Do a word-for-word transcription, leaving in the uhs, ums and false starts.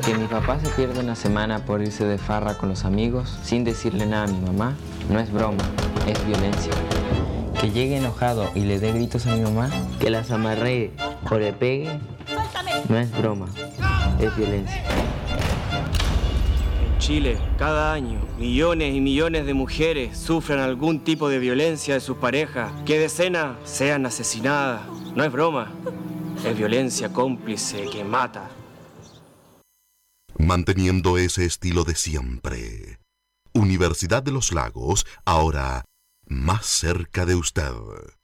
Que mi papá se pierda una semana por irse de farra con los amigos sin decirle nada a mi mamá no es broma, es violencia. Que llegue enojado y le dé gritos a mi mamá, que las amarree o le pegue, no es broma, es violencia. En Chile, cada año, millones y millones de mujeres sufren algún tipo de violencia de sus parejas, que decenas sean asesinadas. No es broma, es violencia cómplice que mata. Manteniendo ese estilo de siempre. Universidad de los Lagos, ahora más cerca de usted.